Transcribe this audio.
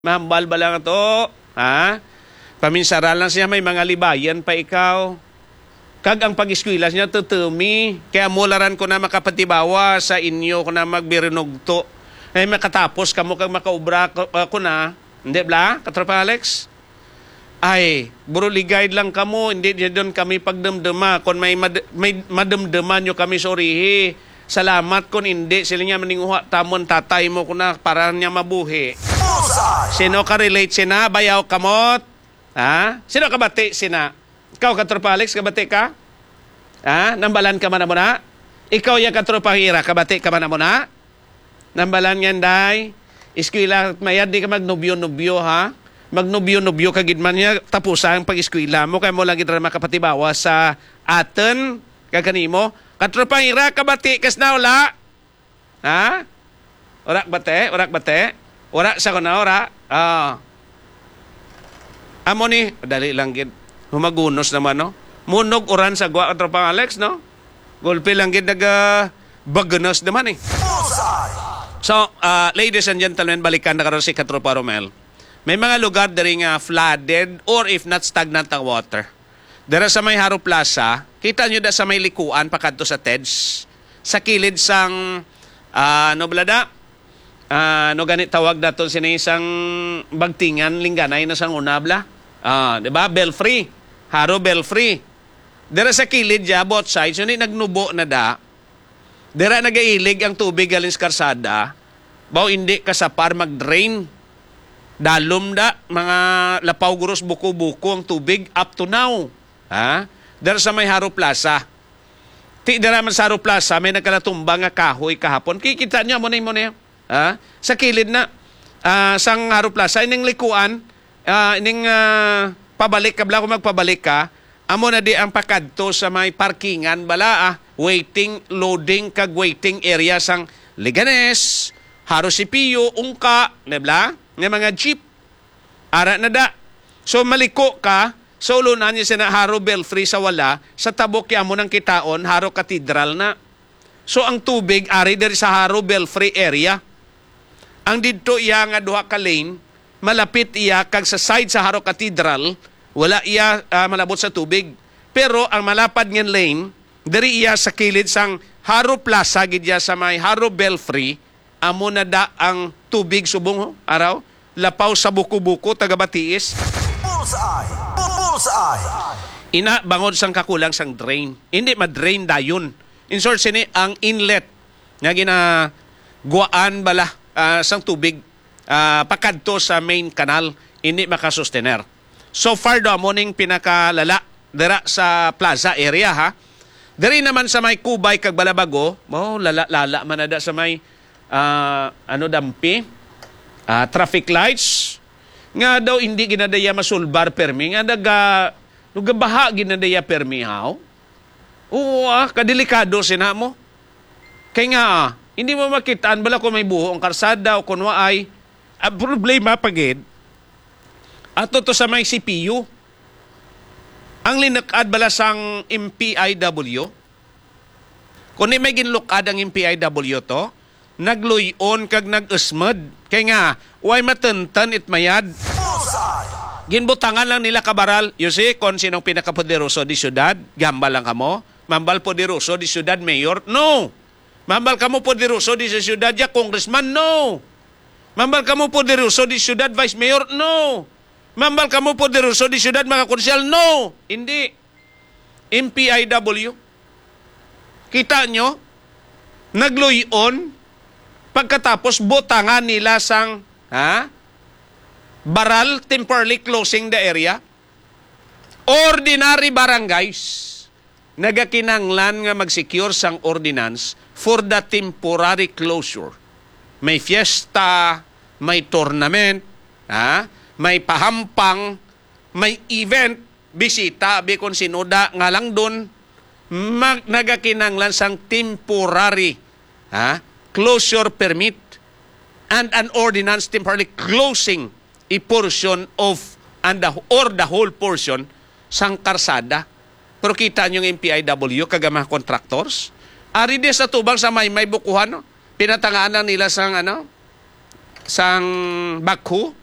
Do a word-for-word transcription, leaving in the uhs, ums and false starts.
Mahambal ba lang ito? Ha? Paminsaran lang siya, may mga libayan pa ikaw. Kag ang pag-eskwila niya, tutumi. Kaya mularan ko na makapatibawa sa inyo ko na magbirinugto. Eh, makatapos kamo kag makaubra ko, uh, ko na. Hindi bla, katropa Alex? Ay, bro, ligayad lang kamo. Hindi niya doon kami pagdamdama. Kung may, mad may madamdaman nyo kami, sorry. Salamat kung hindi. Sila niya maninguha tamon tatay mo ko na para niya mabuhi. Sino ka relate sina? Bayaw kamot? Ha? Sino ka bati sina? Ikaw katropa Alex, kabati ka? Ha? Nambalan ka man mo na? Ikaw yung katropa Hira, kabati ka man mo na? Nambalan yan, day? Eskwila, mayad di ka magnubyo-nubyo, ha? Magnubyo-nubyo kagid man niya, tapusan pag-eskwila mo, kaya mo lang ito makapatibawa sa aten, kaganimo. Katropa Hira, kabati, kas na wala? Ha? Orak bate? Orak bate? Ora sa ko na, ora. Ah. Amo ni, dali lang gid. Humagunos naman, no? Munog oran sa gwa katropang Alex, no? Gulpi lang gid naga baganos naman, eh. So, uh, ladies and gentlemen, balikan na karon si Katropa Romel. May mga lugar diri nga flooded or if not stagnant ang water. Dira sa may Haro Plaza, kita nyo da sa may likuan pakadto sa T E D S. Sa kilid sang, uh, ano blada? Uh, no ganit tawag daton sina isang bagtingan lingganay na sang unabla. Ah, uh, di ba? Belfry. Haro Belfry. Dira sa kilid ya both sides, yun nagnubo na da. Dira nagailig ang tubig galing sa karsada. Baw hindi kasapar mag-drain. Dalom da mga lapaw guros buko-buko ang tubig up to now. Ha? Dira sa may Haro Plaza. Ti dira man sa Haro Plaza may nagkalatumba nga kahoy kahapon. Kikita niya mo na mo na. Ha? Sa kilid na uh, sang Haro Plaza ining likuan uh, ining uh, pabalik ka bala kung magpabalik ka amo na di ang pakadto sa may parkingan bala ah, waiting loading kag waiting area sang Liganes, Haro C P U, Ungka nebla nga mga jeep ara na da. So maliko ka sa so, ulunan niya sa Haro Belfry sa wala sa tabok ya mo ng kitaon Haro Cathedral na. So ang tubig ari diri sa Haro Belfry area. Ang didto iya nga duha ka lane, malapit iya kag sa side sa Haro Cathedral, wala iya uh, malabot sa tubig. Pero ang malapad ngin lane, diri iya sa kilid sang Haro Plaza gid iya sa may Haro Belfry, amo na da ang tubig subong araw, lapaw sa buko-buko taga Batiis. Bullseye. Bullseye. Ina bangod sang kakulang sang drain. Hindi ma-drain dayon. In short sini ang inlet nga gina guaan bala Uh, sang tubig uh, pakadto sa main canal hindi makasustener. So far do morning pinakalala dira sa plaza area ha. Diri naman sa may Kubay kag Balabago, mo oh, lala-lala man ada sa may uh, ano dampi uh, traffic lights nga daw hindi ginadaya masulbar permi nga daga nugabaha ginadaya permi haw. Oo ah, kadelikado sina mo. Kay nga ah, hindi mo makitaan bala kung may buho ang karsada o kung waay. Ang problema pagid, ato to sa may C P U. Ang linakad bala sang M P I W. Kung may ginlukad ang M P I W to, nagluyon kag nag-usmad. Kaya nga, way matentan it mayad. Ginbutangan lang nila kabaral. You see, kung sinong pinakapoderoso di syudad, gambal lang kamo. Mambal poderoso di syudad mayor? No! Mambal kamo poderoso di sa syudad ya congressman? No. Mambal kamo poderoso di syudad vice mayor? No. Mambal kamo poderoso di syudad mga konsyal? No. Hindi. M P I W. Kita nyo? Nagluyon pagkatapos butangan nila sang ha? Baral temporarily closing the area. Ordinary barangays nagakinanglan nga mag-secure sang ordinance for the temporary closure. May fiesta, may tournament, ha? May pahampang, may event, bisita, bikon sinuda, nga lang doon, mag nagakinanglan sang temporary ha? Closure permit and an ordinance temporarily closing a portion of and the, or the whole portion sang karsada. Pero kita nyo yung M P I W, kagamah contractors, ari di sa tubang sa may may bukuhan, no? Pinatangaan lang nila sang ano, sang bakhu,